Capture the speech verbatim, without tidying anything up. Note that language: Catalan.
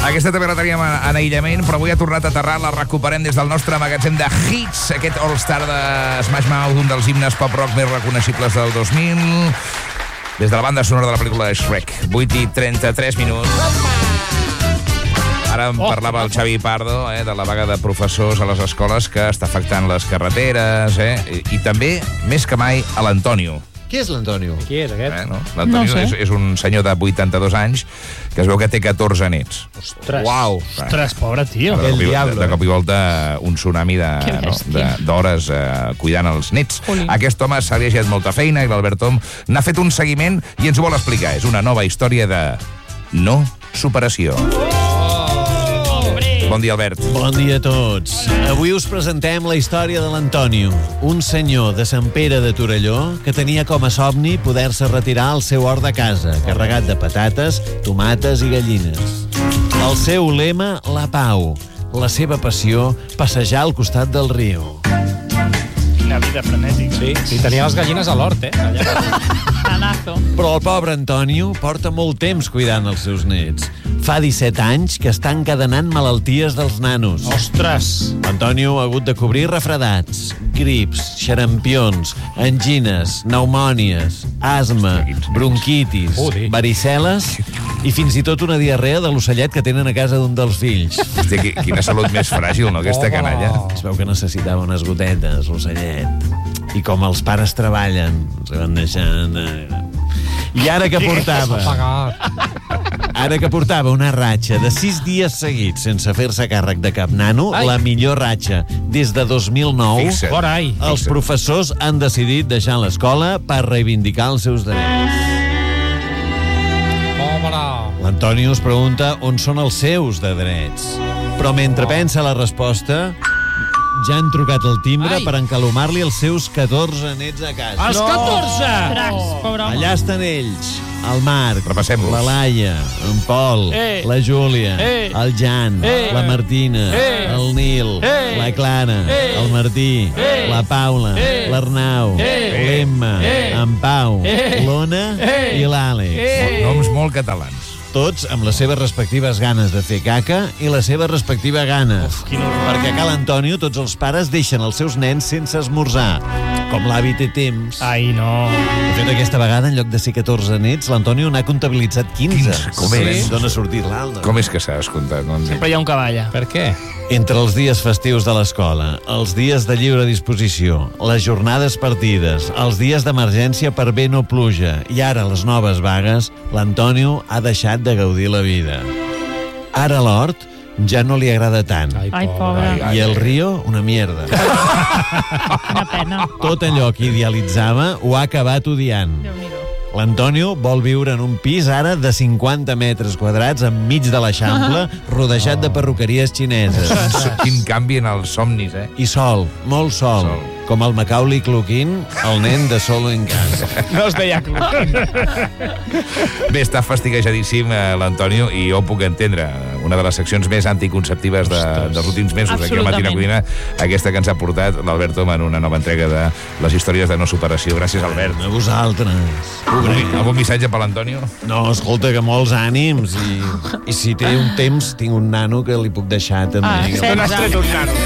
Aquesta també la teníem en aïllament, però avui ha tornat a aterrar. La recuperem des del nostre magatzem de hits, aquest All-Star de Smash Mouth, un dels himnes pop-rock més reconeixibles del dos mil, des de la banda sonora de la pel·lícula de Shrek. vuit i trenta-tres minuts. Ara em parlava el Xavi Pardo eh, de la vaga de professors a les escoles que està afectant les carreteres, eh, i, i també, més que mai, a l'Antonio. Qui és l'Antonio? Qui és aquest? Eh, no? L'Antonio No sé. és, és un senyor de vuitanta-dos anys que es veu que té catorze nets. Ostres. Uau. Ostres, pobre tio. De, El cop i- diablo, de eh? cop i volta un tsunami de, Que no, bèstia. de- d'hores eh, cuidant els nets. Jolín. Aquest home s'ha deixat molta feina i l'Albert Tom n'ha fet un seguiment i ens ho vol explicar. És una nova història de no superació. Bon dia, Albert. Bon dia a tots. Avui us presentem la història de l'Antonio, un senyor de Sant Pere de Torelló que tenia com a somni poder-se retirar al seu hort de casa, carregat de patates, tomates i gallines. El seu lema, la pau. La seva passió, passejar al costat del riu. Quina vida frenètica. Sí, sí, tenia les gallines a l'hort, eh? Allà. Tanazo. Però el pobre Antonio porta molt temps cuidant els seus nets. Fa disset anys que està encadenant malalties dels nanos. Ostres. Antonio ha hagut de cobrir refredats, grips, xarampions, angines, pneumònies, asma, bronquitis, Joder. varicel·les i fins i tot una diarrea de l'ocellet que tenen a casa d'un dels fills. Hòstia, qui- quina salut més fràgil, no, aquesta Home. canalla. Es veu que necessitava unes gotetes, l'ocellet. I com els pares treballen, se van deixant... eh. I ara que portava... Pagat. Ara que portava una ratxa de sis dies seguits sense fer-se càrrec de cap nano, Ai. la millor ratxa des de dos mil nou, Fixa't. Carai. els professors han decidit deixar l'escola per reivindicar els seus drets. Pobre. L'Antonio es pregunta on són els seus de drets. Però mentre pensa la resposta, ja han trucat el timbre Ai. per encalomar-li els seus catorze nets a casa. Els catorze! Ostres, pobre home. Allà estan ells, el Marc, Repassem-los. la Laia, en Pol, Eh. la Júlia, Eh. el Jan, Eh. la Martina, Eh. el Nil, Eh. la Clara, Eh. el Martí, Eh. la Paula, Eh. l'Arnau, Eh. l'Emma, Eh. en Pau, Eh. l'Ona Eh. i l'Àlex. Eh. Noms molt catalans. Tots amb les seves respectives ganes de fer caca i la seva respectiva gana. Uf, quin horror. Perquè a Cal Antonio tots els pares deixen els seus nens sense esmorzar. Com l'avi té temps. Ai, no. De fet, aquesta vegada, en lloc de ser catorze nets, l'Antonio n'ha comptabilitzat quinze. quinze, com és? D'on ha sortit l'Alda? Com és que s'ha descomptat? No? Sempre hi ha un cavall. Per què? Entre els dies festius de l'escola, els dies de lliure disposició, les jornades partides, els dies d'emergència per vent o pluja i ara les noves vagues, l'Antonio ha deixat de gaudir la vida. Ara l'hort ja no li agrada tant. Ai, pobre. I el Rio, una mierda. Una pena. Tot allò que idealitzava ho ha acabat odiant. Déu-n'hi-do. L'Antonio vol viure en un pis ara de cinquanta metres quadrats enmig de l'Eixample, rodejat de perruqueries xineses. Quin canvi en els somnis, eh? I sol, molt sol, Sol. com el Macaulay Culkin, el nen de Solo en casa. No es deia club. Bé, està fastiguejadíssim eh, l'Antonio i jo ho puc entendre. Una de les seccions més anticonceptives de, dels últims mesos aquí al Matina Absolutament. Codina, aquesta que ens ha portat l'Albert Tom en una nova entrega de les històries de no superació. Gràcies, Albert. A vosaltres. Algun, algun missatge per l'Antonio? No, escolta, que molts ànims. I, i si té un temps, tinc un nano que li puc deixar també. Ah, Te n'has tret un nano.